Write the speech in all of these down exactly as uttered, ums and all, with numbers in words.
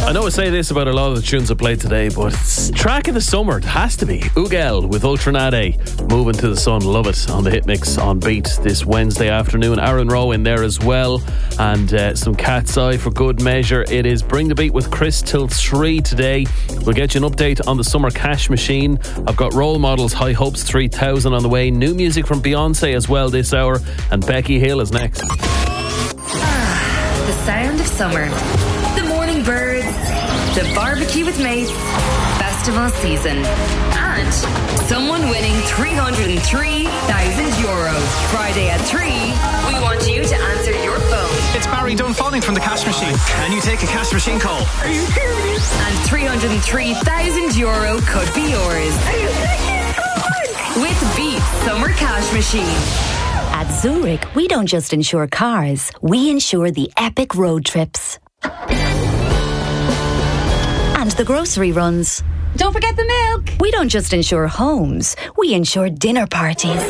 I know I say this about a lot of the tunes I played today, but it's track of the summer. It has to be. Ugel with Ultranade. Moving to the Sun. Love it on the Hit Mix on Beat this Wednesday afternoon. Aaron Rowe in there as well. And uh, some Cat's Eye for good measure. It is Bring the Beat with Chris till three today. We'll get you an update on the Summer Cash Machine. I've got Role Models High Hopes three thousand on the way. New music from Beyonce as well this hour. And Becky Hill is next. Ah, the sound of summer. The morning birds. The barbecue with mates. Festival season. And someone winning three hundred three thousand euros. Friday at three, we want you to answer your phone. It's Barry Dunfanning from the Cash Machine. Can you take a Cash Machine call? Are you serious? And three hundred three thousand euro could be yours. Are you serious? With Beat Summer Cash Machine. At Zurich, we don't just insure cars, we insure the epic road trips. And the grocery runs. Don't forget the milk. We don't just insure homes, we insure dinner parties.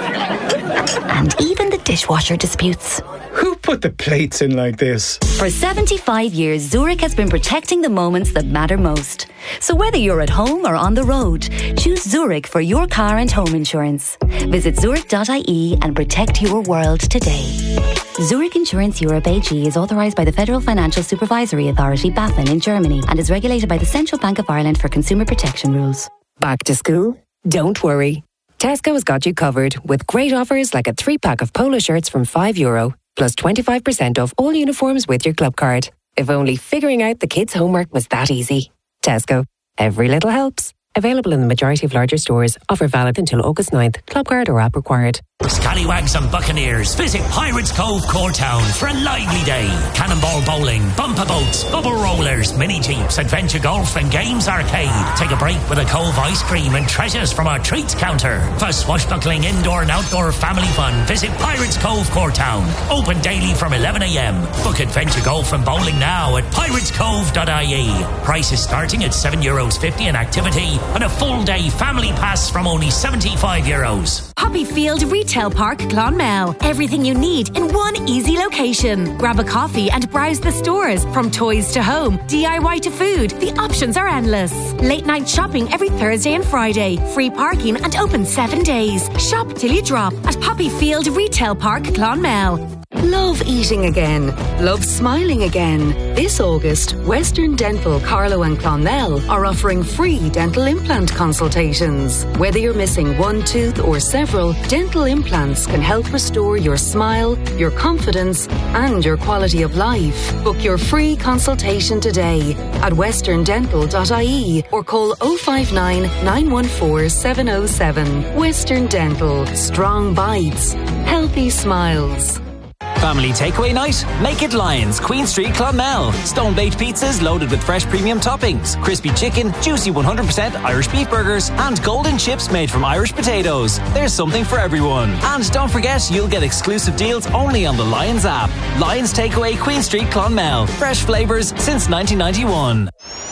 And even the dishwasher disputes. Who put the plates in like this? For seventy-five years, Zurich has been protecting the moments that matter most. So whether you're at home or on the road, choose Zurich for your car and home insurance. Visit zurich dot I E and protect your world today. Zurich Insurance Europe A G is authorised by the Federal Financial Supervisory Authority, BaFin, in Germany and is regulated by the Central Bank of Ireland for consumer protection rules. Back to school? Don't worry. Tesco has got you covered with great offers like a three-pack of polo shirts from five euro, plus twenty-five percent off all uniforms with your club card. If only figuring out the kids' homework was that easy. Tesco. Every little helps. Available in the majority of larger stores. Offer valid until August ninth. Club card or app required. Scallywags and Buccaneers. Visit Pirates Cove, Coretown for a lively day. Cannonball bowling, bumper boats, bubble rollers, mini jeeps, adventure golf and games arcade. Take a break with a Cove ice cream and treasures from our treats counter. For swashbuckling indoor and outdoor family fun, visit Pirates Cove, Coretown. Open daily from eleven a m. Book adventure golf and bowling now at pirates cove dot I E. Prices starting at seven euros fifty an activity and a full day family pass from only seventy-five euros. Poppyfield Retail Park, Clonmel. Everything you need in one easy location. Grab a coffee and browse the stores. From toys to home, D I Y to food, the options are endless. Late night shopping every Thursday and Friday. Free parking and open seven days. Shop till you drop at Poppyfield Retail Park, Clonmel. Love eating again. Love smiling again. This August, Western Dental Carlow and Clonmel are offering free dental implant consultations. Whether you're missing one tooth or several, dental implants can help restore your smile, your confidence, and your quality of life. Book your free consultation today at western dental dot I E or call oh five nine, nine one four, seven oh seven. Western Dental. Strong bites. Healthy smiles. Family takeaway night? Make it Lions, Queen Street, Clonmel. Stone-baked pizzas loaded with fresh premium toppings, crispy chicken, juicy one hundred percent Irish beef burgers, and golden chips made from Irish potatoes. There's something for everyone. And don't forget, you'll get exclusive deals only on the Lions app. Lions Takeaway, Queen Street, Clonmel. Fresh flavours since nineteen ninety-one.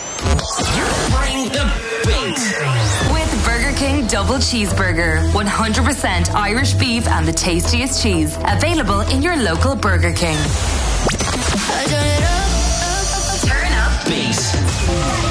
Bring the beat. With Burger King Double Cheeseburger. one hundred percent Irish beef and the tastiest cheese. Available in your local Burger King. Turn up. Beat.